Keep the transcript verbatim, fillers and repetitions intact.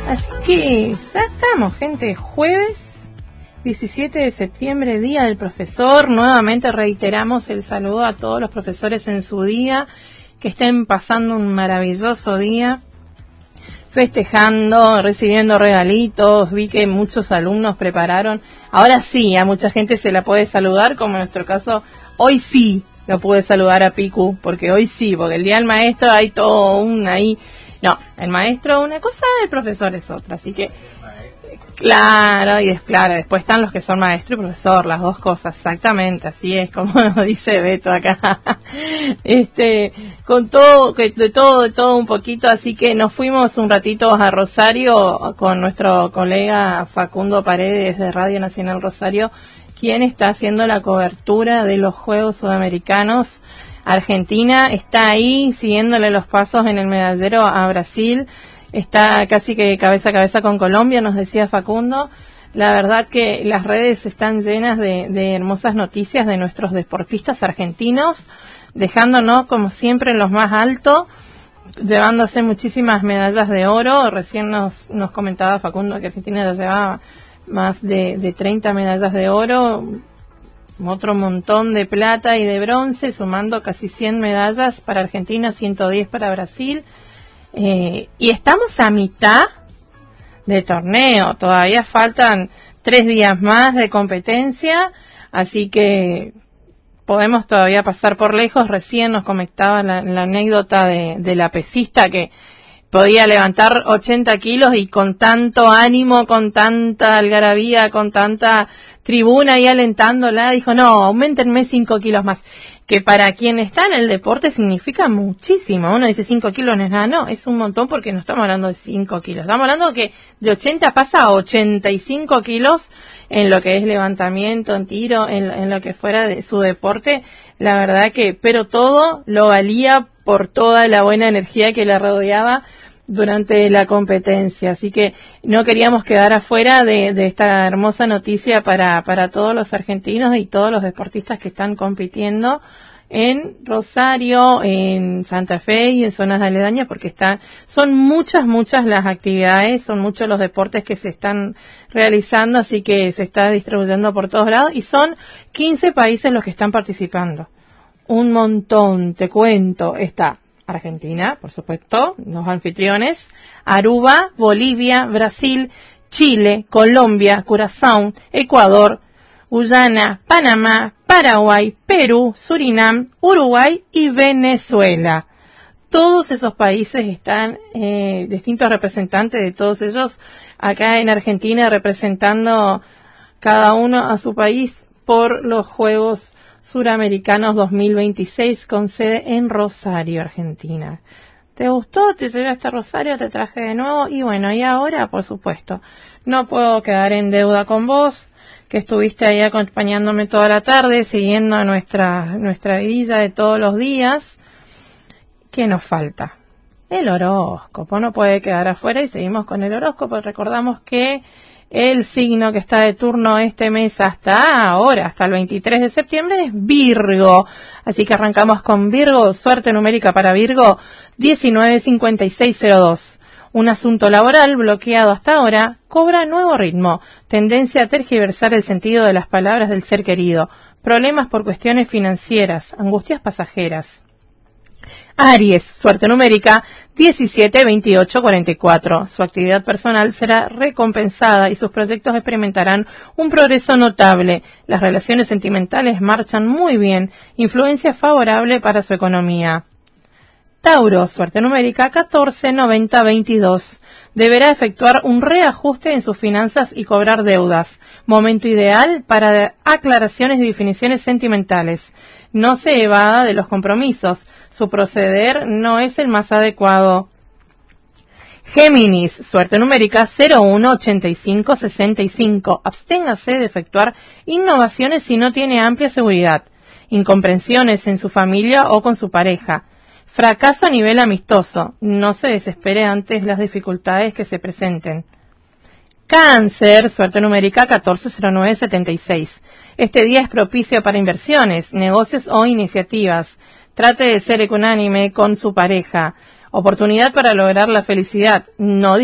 Así que ya estamos, gente, jueves diecisiete de septiembre, Día del Profesor. Nuevamente reiteramos el saludo a todos los profesores en su día, que estén pasando un maravilloso día, festejando, recibiendo regalitos. Vi que muchos alumnos prepararon. Ahora sí, a mucha gente se la puede saludar, como en nuestro caso, hoy sí lo pude saludar a Picu, porque hoy sí, porque el Día del Maestro hay todo un ahí. No, el maestro una cosa, el profesor es otra, así que claro, y es claro, después están los que son maestro y profesor, las dos cosas, exactamente, así es como dice Beto acá. Este, con todo, de todo, de todo un poquito, así que nos fuimos un ratito a Rosario con nuestro colega Facundo Paredes de Radio Nacional Rosario, quien está haciendo la cobertura de los Juegos Sudamericanos. Argentina está ahí siguiéndole los pasos en el medallero a Brasil, está casi que cabeza a cabeza con Colombia, nos decía Facundo. La verdad que las redes están llenas de, de hermosas noticias de nuestros deportistas argentinos, dejándonos como siempre en los más altos, llevándose muchísimas medallas de oro. Recién nos, nos comentaba Facundo que Argentina ya llevaba más de, de treinta medallas de oro, otro montón de plata y de bronce, sumando casi cien medallas para Argentina, ciento diez para Brasil. Eh, y estamos a mitad de torneo, todavía faltan tres días más de competencia, así que podemos todavía pasar por lejos. Recién nos comentaba la, la anécdota de, de la pesista que podía levantar ochenta kilos y con tanto ánimo, con tanta algarabía, con tanta tribuna ahí alentándola, dijo, no, aumentenme cinco kilos más. Que para quien está en el deporte significa muchísimo. Uno dice cinco kilos no es nada, no, es un montón porque no estamos hablando de cinco kilos. Estamos hablando que de ochenta pasa a ochenta y cinco kilos en lo que es levantamiento, en tiro, en, en lo que fuera de su deporte. La verdad que, pero todo lo valía por toda la buena energía que le rodeaba durante la competencia. Así que no queríamos quedar afuera de, de esta hermosa noticia para, para todos los argentinos y todos los deportistas que están compitiendo en Rosario, en Santa Fe y en zonas aledañas, porque están, son muchas, muchas las actividades, son muchos los deportes que se están realizando, así que se está distribuyendo por todos lados y son quince países los que están participando. Un montón, te cuento. Está Argentina, por supuesto, los anfitriones, Aruba, Bolivia, Brasil, Chile, Colombia, Curazao, Ecuador, Guyana, Panamá, Paraguay, Perú, Surinam, Uruguay y Venezuela. Todos esos países están, eh, distintos representantes de todos ellos acá en Argentina representando cada uno a su país por los Juegos Suramericanos dos mil veintiséis con sede en Rosario, Argentina. ¿Te gustó? ¿Te llevé hasta Rosario? ¿Te traje de nuevo? Y bueno, y ahora, por supuesto, no puedo quedar en deuda con vos, que estuviste ahí acompañándome toda la tarde, siguiendo nuestra, nuestra vida de todos los días. ¿Qué nos falta? El horóscopo. No puede quedar afuera y seguimos con el horóscopo. Recordamos que el signo que está de turno este mes hasta ahora, hasta el veintitrés de septiembre, es Virgo. Así que arrancamos con Virgo. Suerte numérica para Virgo, diecinueve cincuenta y seis cero dos. Un asunto laboral bloqueado hasta ahora cobra nuevo ritmo. Tendencia a tergiversar el sentido de las palabras del ser querido. Problemas por cuestiones financieras. Angustias pasajeras. Aries, suerte numérica diecisiete veintiocho cuarenta y cuatro. Su actividad personal será recompensada y sus proyectos experimentarán un progreso notable. Las relaciones sentimentales marchan muy bien. Influencia favorable para su economía. Tauro, suerte numérica catorce noventa veintidós. Deberá efectuar un reajuste en sus finanzas y cobrar deudas. Momento ideal para aclaraciones y definiciones sentimentales. No se evada de los compromisos. Su proceder no es el más adecuado. Géminis, suerte numérica cero uno ochenta y cinco sesenta y cinco. Absténgase de efectuar innovaciones si no tiene amplia seguridad. Incomprensiones en su familia o con su pareja. Fracaso a nivel amistoso. No se desespere ante las dificultades que se presenten. Cáncer, suerte numérica catorce cero nueve setenta y seis. Este día es propicio para inversiones, negocios o iniciativas. Trate de ser ecuánime con su pareja. Oportunidad para lograr la felicidad. No